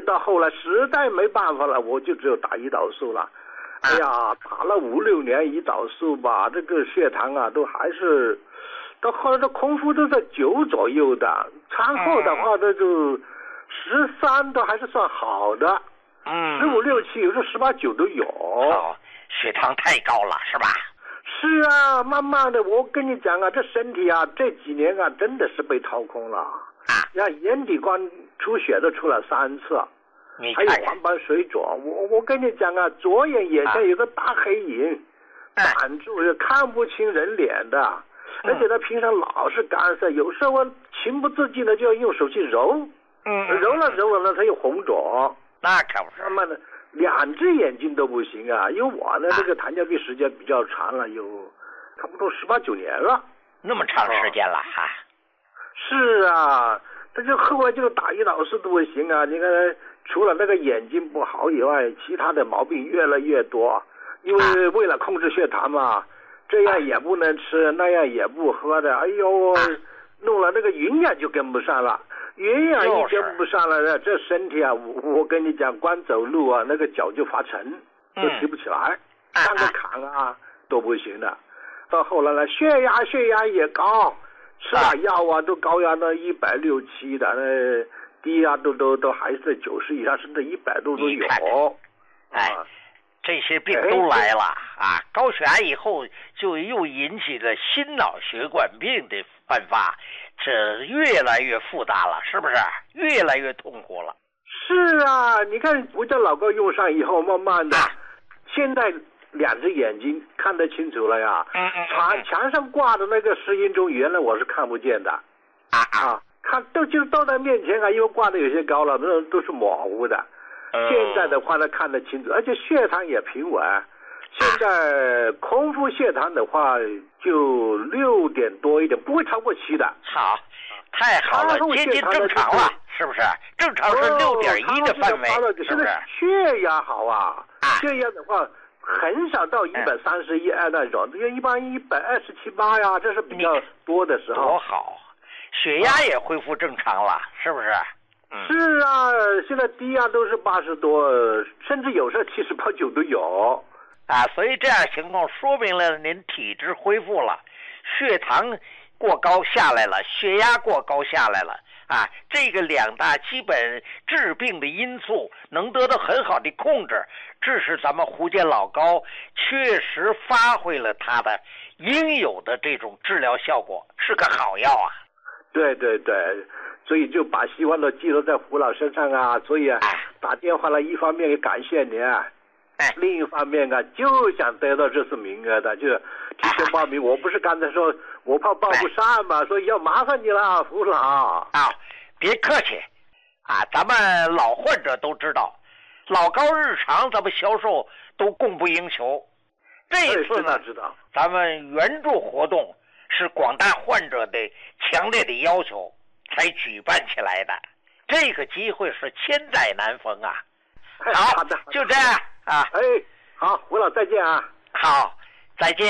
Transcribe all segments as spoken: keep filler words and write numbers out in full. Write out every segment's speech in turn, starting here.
到后来实在没办法了，我就只有打胰岛素了。哎呀，打了五六年胰岛素吧，这个血糖啊都还是，到后来这空腹都在九左右的，餐后的话这就十三都还是算好的， 嗯， 十五六七有时候十八九都有。 哦，血糖太高了是吧？ 是啊，慢慢的，我跟你讲啊，这身体啊这几年啊真的是被掏空了啊！呀，眼底管出血都出了三次。还有黄斑水肿，我我跟你讲啊，左眼眼前有个大黑影，挡住，也看不清人脸的，而且他平常老是干涩，有时候我情不自禁的就要用手去揉， 嗯， 揉了揉了呢，他又红肿， 那可不是。 慢慢的，两只眼睛都不行啊，因为我呢这个糖尿病时间比较长了，有差不多十八九年了， 那么长时间了哈。 是啊，这就后来就是打胰岛素都不行啊，你看。除了那个眼睛不好以外，其他的毛病越来越多。因为为了控制血糖嘛，这样也不能吃，那样也不喝的。哎呦，弄了那个营养就跟不上了，营养一跟不上了，这身体啊，我我跟你讲，光走路啊，那个脚就发沉，都提不起来，上个坎啊都不行的。到后来呢，血压血压也高，吃了药啊都高压到一百六七的那。低压都都都还是在九十以上，甚至一百度都有。 哎，这些病都来了啊！高血压以后就又引起了心脑血管病的焕发，这越来越复杂了，是不是？越来越痛苦了。 是啊，你看胡椒老膏用上以后，慢慢的，啊、现在两只眼睛看得清楚了呀。 嗯嗯。 墙墙上挂的那个石英钟，原来我是看不见的。 啊啊。看都就是到他面前啊，因为挂的有些高了，都都是模糊的。 嗯、 现在的话呢，看得清楚，而且血糖也平稳。现在空腹血糖的话，就六点多一点，不会超过七的。 好，太好了，接近正常了，是不是？正常是六点一的范围， 哦、 是不是？ 血压好啊， 啊血压的话很少到一百三十一那种，因为一般一百二十七八呀，这是比较多的时候。 多好。血压也恢复正常了，是不是？ 嗯、是啊，现在低压都是八十多，甚至有时候七十八九都有啊。所以这样情况说明了您体质恢复了，血糖过高下来了，血压过高下来了啊。这个两大基本致病的因素能得到很好的控制，这是咱们胡健老膏确实发挥了它的应有的这种治疗效果，是个好药啊。 对对对，所以就把希望都寄托在胡老身上啊，所以啊，打电话了，一方面也感谢您，啊，另一方面啊，就想得到这次名额的，就提前报名。我不是刚才说我怕报不上嘛，所以要麻烦你了，胡老。 啊，别客气，啊，咱们老患者都知道，老膏日常咱们销售都供不应求。这一次呢， 知道咱们援助活动。是广大患者的强烈的要求才举办起来的，这个机会是千载难逢啊！ 好，好的， 就这样啊！ 哎，好，胡老再见啊！ 好，再见。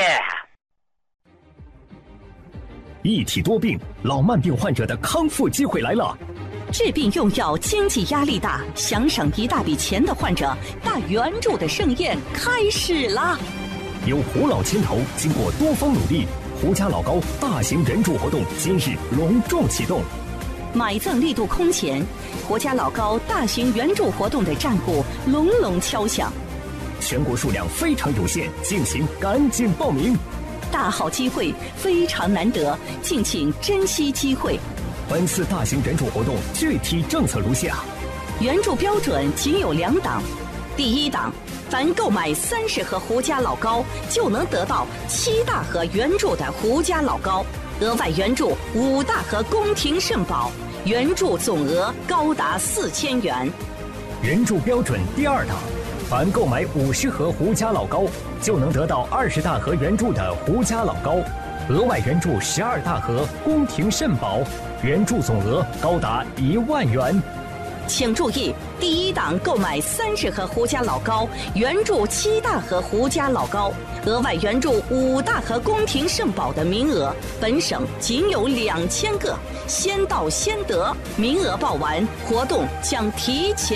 一体多病，老慢病患者的康复机会来了。 治病用药经济压力大，想省一大笔钱的患者，大援助的盛宴开始啦！ 由胡老牵头，经过多方努力。胡家老膏大型援助活动今日隆重启动， 买赠力度空前，胡家老膏大型援助活动的战鼓隆隆敲响， 全国数量非常有限，敬请赶紧报名。 大好机会非常难得，敬请珍惜机会。 本次大型援助活动具体政策如下： 援助标准仅有两档，第一档。凡购买三十盒胡家老膏，就能得到七大盒援助的胡家老膏，额外援助五大盒宫廷肾宝，援助总额高达四千元。 援助标准第二档，凡购买五十盒胡家老膏，就能得到二十大盒援助的胡家老膏，额外援助十二大盒宫廷肾宝，援助总额高达一万元。 请注意，第一档购买三十盒胡家老膏，援助七大盒胡家老膏，额外援助五大盒宫廷肾宝的名额，本省仅有两千个，先到先得，名额报完，活动将提前。